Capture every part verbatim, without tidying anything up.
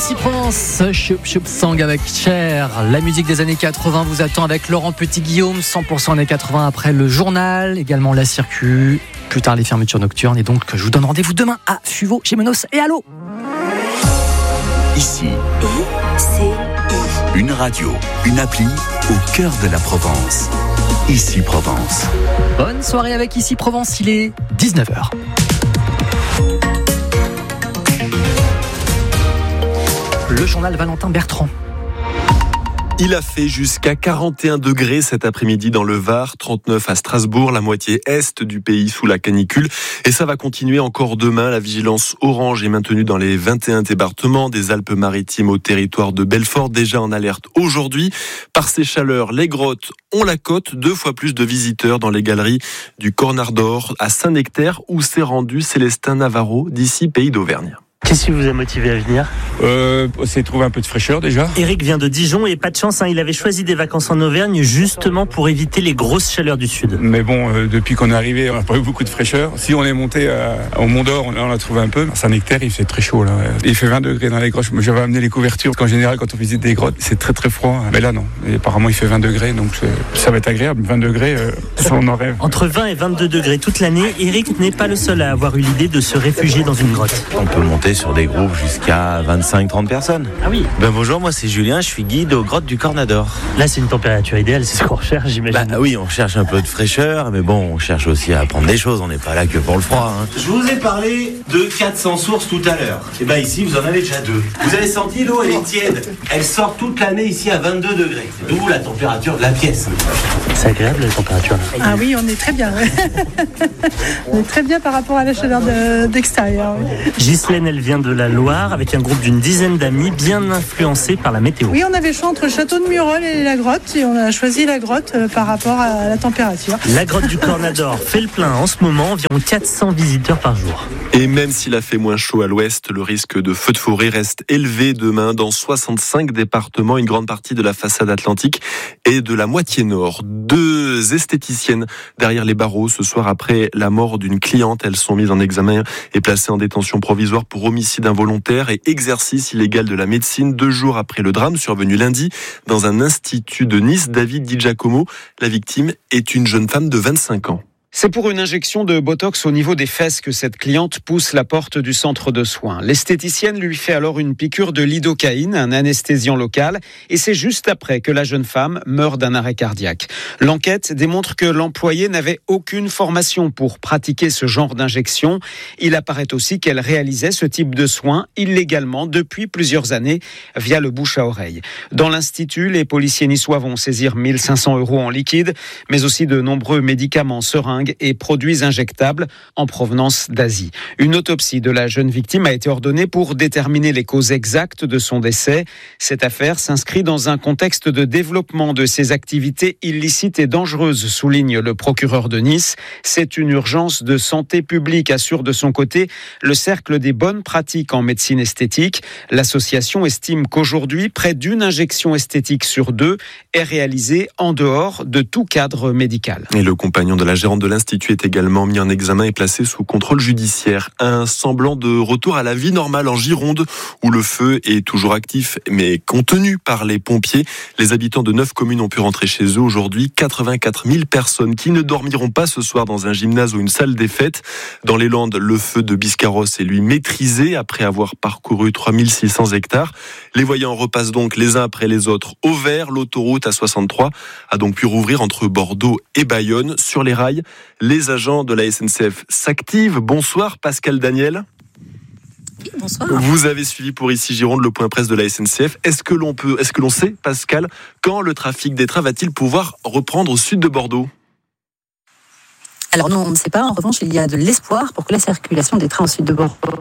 Ici Provence, Choup Choup Sang avec Cher. La musique des années quatre-vingts vous attend avec Laurent Petit-Guillaume, cent pour cent années quatre-vingts après le journal, également la circuit, plus tard les fermetures nocturnes. Et donc, je vous donne rendez-vous demain à Fuveau, chez Menos et Allo. Ici, une radio, une appli au cœur de la Provence. Ici Provence. Bonne soirée avec Ici Provence, il est dix-neuf heures. Le journal Valentin Bertrand. Il a fait jusqu'à quarante et un degrés cet après-midi dans le Var, trente-neuf à Strasbourg, la moitié est du pays sous la canicule. Et ça va continuer encore demain. La vigilance orange est maintenue dans les vingt et un départements, des Alpes-Maritimes au territoire de Belfort, déjà en alerte aujourd'hui. Par ces chaleurs, les grottes ont la cote, deux fois plus de visiteurs dans les galeries du Cornard d'Or à Saint-Nectaire, où s'est rendu Célestin Navarro d'ici Pays d'Auvergne. Qu'est-ce qui vous a motivé à venir ? Euh, c'est de trouver un peu de fraîcheur déjà. Eric vient de Dijon et pas de chance, hein, il avait choisi des vacances en Auvergne justement pour éviter les grosses chaleurs du sud. Mais bon, euh, depuis qu'on est arrivé, on n'a pas eu beaucoup de fraîcheur. Si on est monté à, au Mont d'Or, on, on l'a trouvé un peu. À Saint-Nectaire, il fait très chaud là. Il fait vingt degrés dans les grottes. J'avais amené les couvertures. Parce qu'en général, quand on visite des grottes, c'est très très froid. Mais là, non. Et apparemment, il fait vingt degrés, donc ça va être agréable. vingt degrés, euh, ça on en rêve. Entre vingt et vingt-deux degrés toute l'année, Eric n'est pas le seul à avoir eu l'idée de se réfugier dans une grotte. On peut monter sur des groupes jusqu'à vingt-cinq trente personnes. Ah oui. Ben bonjour, moi c'est Julien, je suis guide aux grottes du Cornard d'Or. Là c'est une température idéale, c'est ce qu'on recherche, j'imagine. Bah oui, on cherche un peu de fraîcheur, mais bon, on cherche aussi à apprendre des choses, on n'est pas là que pour le froid. Hein. Je vous ai parlé de quatre cents sources tout à l'heure. Et ben ici vous en avez déjà deux. Vous avez senti l'eau, elle est tiède. Elle sort toute l'année ici à vingt-deux degrés. D'où la température de la pièce. C'est agréable la température. Ah oui, on est très bien. On est très bien par rapport à la chaleur de, d'extérieur. Oui. Ghislaine, elle vient de la Loire avec un groupe d'une dizaine d'amis bien influencés par la météo. Oui, on avait le choix entre le château de Murol et la grotte et on a choisi la grotte euh, par rapport à la température. La grotte du Cornard d'Or fait le plein en ce moment, environ quatre cents visiteurs par jour. Et même s'il a fait moins chaud à l'ouest, le risque de feux de forêt reste élevé demain dans soixante-cinq départements, une grande partie de la façade atlantique et de la moitié nord. Deux esthéticiennes derrière les barreaux ce soir après la mort d'une cliente. Elles sont mises en examen et placées en détention provisoire pour homicide involontaire et exercice illégal de la médecine. Deux jours après le drame survenu lundi dans un institut de Nice, David Di Giacomo, la victime est une jeune femme de vingt-cinq ans. C'est pour une injection de botox au niveau des fesses que cette cliente pousse la porte du centre de soins. L'esthéticienne lui fait alors une piqûre de lidocaïne, un anesthésiant local, et c'est juste après que la jeune femme meurt d'un arrêt cardiaque. L'enquête démontre que l'employé n'avait aucune formation pour pratiquer ce genre d'injection. Il apparaît aussi qu'elle réalisait ce type de soins illégalement depuis plusieurs années via le bouche à oreille. Dans l'institut, les policiers niçois vont saisir mille cinq cents euros en liquide, mais aussi de nombreux médicaments, seringues et produits injectables en provenance d'Asie. Une autopsie de la jeune victime a été ordonnée pour déterminer les causes exactes de son décès. Cette affaire s'inscrit dans un contexte de développement de ces activités illicites et dangereuses, souligne le procureur de Nice. C'est une urgence de santé publique, assure de son côté le Cercle des bonnes pratiques en médecine esthétique. L'association estime qu'aujourd'hui, près d'une injection esthétique sur deux est réalisée en dehors de tout cadre médical. Et le compagnon de la gérante de l'Institut est également mis en examen et placé sous contrôle judiciaire. Un semblant de retour à la vie normale en Gironde, où le feu est toujours actif, mais contenu par les pompiers. Les habitants de neuf communes ont pu rentrer chez eux aujourd'hui. quatre-vingt-quatre mille personnes qui ne dormiront pas ce soir dans un gymnase ou une salle des fêtes. Dans les Landes, le feu de Biscarrosse est lui maîtrisé après avoir parcouru trois mille six cents hectares. Les voyants repassent donc les uns après les autres au vert. L'autoroute A soixante-trois a donc pu rouvrir entre Bordeaux et Bayonne. Sur les rails, les agents de la S N C F s'activent. Bonsoir Pascal Daniel. Oui, bonsoir. Vous avez suivi pour Ici Gironde le point presse de la S N C F. Est-ce que l'on peut, est-ce que l'on sait, Pascal, quand le trafic des trains va-t-il pouvoir reprendre au sud de Bordeaux ? Alors non, on ne sait pas. En revanche, il y a de l'espoir pour que la circulation des trains au sud de Bordeaux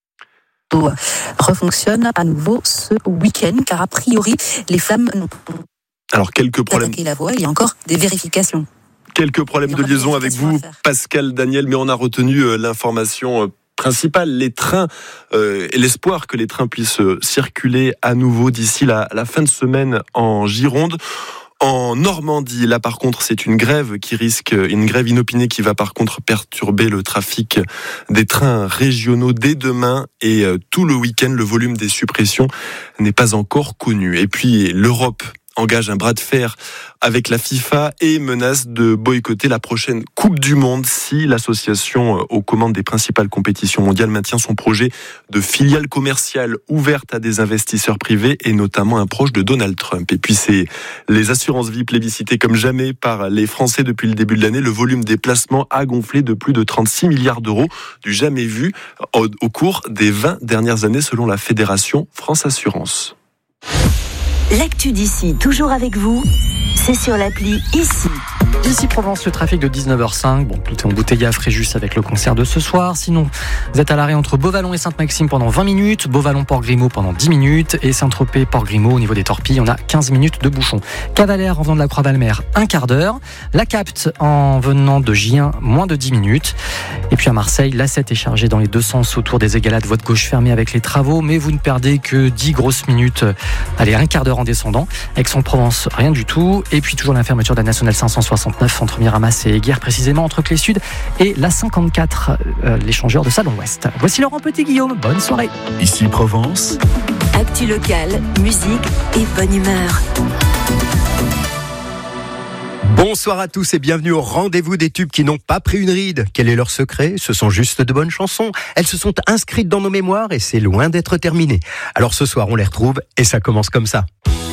refonctionne à nouveau ce week-end, car a priori, les flammes n'ont pas Alors quelques problèmes. attaqué la voie. Il y a encore des vérifications. Quelques problèmes de liaison avec vous, Pascal Daniel, mais on a retenu euh, l'information euh, principale, les trains euh, et l'espoir que les trains puissent euh, circuler à nouveau d'ici la, la fin de semaine en Gironde. En Normandie, là par contre, c'est une grève qui risque, une grève inopinée qui va par contre perturber le trafic des trains régionaux dès demain et tout le week-end. Le volume des suppressions n'est pas encore connu. Et puis l'Europe engage un bras de fer avec la FIFA et menace de boycotter la prochaine Coupe du Monde si l'association aux commandes des principales compétitions mondiales maintient son projet de filiale commerciale ouverte à des investisseurs privés et notamment un proche de Donald Trump. Et puis c'est les assurances vie plébiscitées comme jamais par les Français depuis le début de l'année. Le volume des placements a gonflé de plus de trente-six milliards d'euros, du jamais vu au, au cours des vingt dernières années selon la Fédération France Assurance. L'actu d'ici, toujours avec vous, c'est sur l'appli Ici. Ici Provence, le trafic de dix-neuf heures cinq. Bon, tout est embouteillé à Fréjus avec le concert de ce soir. Sinon, vous êtes à l'arrêt entre Beauvallon et Sainte-Maxime pendant vingt minutes, Beauvallon-Port-Grimaud pendant dix minutes et Saint-Tropez-Port-Grimaud au niveau des Torpilles, on a quinze minutes de bouchon. Cavalère en venant de la Croix-Valmer, un quart d'heure. La Capte en venant de Gien, moins de dix minutes. Et puis à Marseille, l'A sept est chargée dans les deux sens autour des Égalades, voie de gauche fermée avec les travaux, mais vous ne perdez que dix grosses minutes. Allez, un quart d'heure en descendant. Aix-en-Provence, rien du tout. Et puis toujours la fermeture de la Nationale cinq cent soixante-neuf entre Miramas et Guerre, précisément entre Clé Sud et la cinquante-quatre, euh, l'échangeur de Salon Ouest. Voici Laurent Petit-Guillaume, bonne soirée. Ici Provence. Actu locale, musique et bonne humeur. Bonsoir à tous et bienvenue au rendez-vous des tubes qui n'ont pas pris une ride. Quel est leur secret ? Ce sont juste de bonnes chansons. Elles se sont inscrites dans nos mémoires et c'est loin d'être terminé. Alors ce soir, on les retrouve et ça commence comme ça.